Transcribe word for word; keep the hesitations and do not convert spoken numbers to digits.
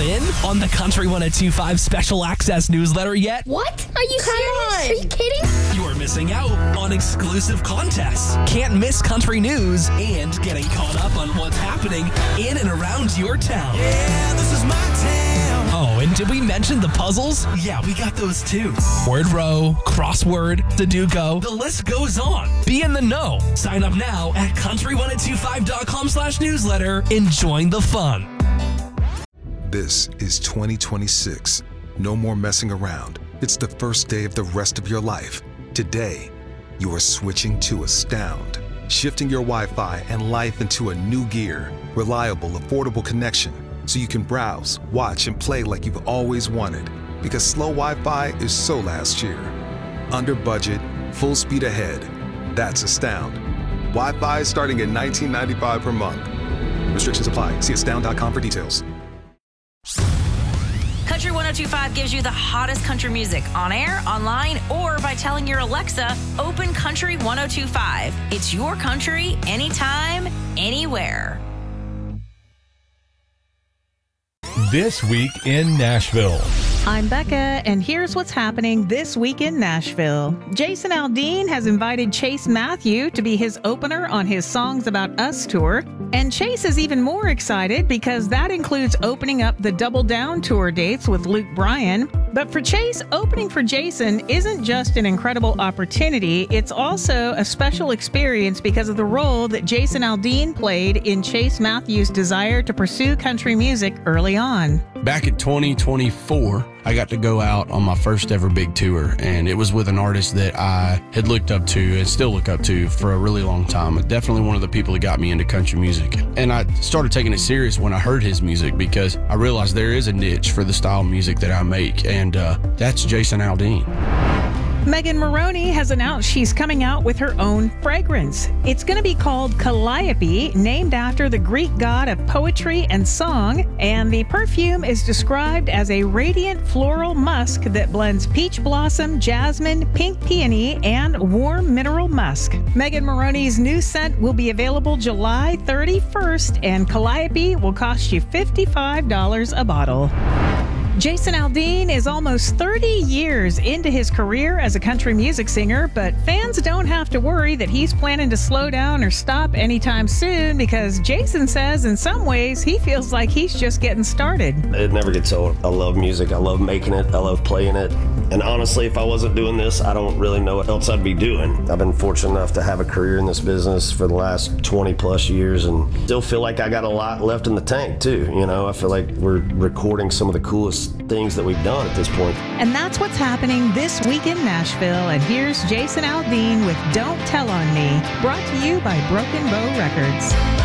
in on the Country ten twenty-five Special Access newsletter yet? What? Are you serious? Are you kidding? You're missing out on exclusive contests. Can't miss country news and getting caught up on what's happening in and around your town. Yeah, this is my town. Oh, and did we mention the puzzles? Yeah, we got those too. Word row, crossword, Sudoku, the list goes on. Be in the know. Sign up now at country ten twenty-five dot com slash newsletter and join the fun. This is twenty twenty-six. No more messing around. It's the first day of the rest of your life. Today, you are switching to Astound, shifting your Wi-Fi and life into a new gear. Reliable, affordable connection, so you can browse, watch, and play like you've always wanted. Because slow Wi-Fi is so last year. Under budget, full speed ahead. That's Astound. Wi-Fi is starting at nineteen ninety-five per month. Restrictions apply. See astound dot com for details. Country ten twenty-five gives you the hottest country music on air, online, or by telling your Alexa, open Country ten twenty-five. It's your country, anytime, anywhere. This week in Nashville. I'm Becca, and here's what's happening this week in Nashville. Jason Aldean has invited Chase Matthew to be his opener on his Songs About Us tour. And Chase is even more excited because that includes opening up the Double Down tour dates with Luke Bryan. But for Chase, opening for Jason isn't just an incredible opportunity, it's also a special experience because of the role that Jason Aldean played in Chase Matthews' desire to pursue country music early on. Back in twenty twenty-four, I got to go out on my first ever big tour, and it was with an artist that I had looked up to and still look up to for a really long time. Definitely one of the people that got me into country music. And I started taking it serious when I heard his music because I realized there is a niche for the style of music that I make, and uh, that's Jason Aldean. Megan Moroney has announced she's coming out with her own fragrance. It's going to be called Calliope, named after the Greek god of poetry and song, and the perfume is described as a radiant floral musk that blends peach blossom, jasmine, pink peony, and warm mineral musk. Megan Moroney's new scent will be available July thirty-first, and Calliope will cost you fifty-five dollars a bottle. Jason Aldean is almost thirty years into his career as a country music singer, but fans don't have to worry that he's planning to slow down or stop anytime soon because Jason says in some ways he feels like he's just getting started. It never gets old. I love music. I love making it. I love playing it. And honestly, if I wasn't doing this, I don't really know what else I'd be doing. I've been fortunate enough to have a career in this business for the last twenty plus years and still feel like I got a lot left in the tank too. You know, I feel like we're recording some of the coolest things that we've done at this point. And that's what's happening this week in Nashville. And here's Jason Aldean with Don't Tell on Me, brought to you by Broken Bow Records.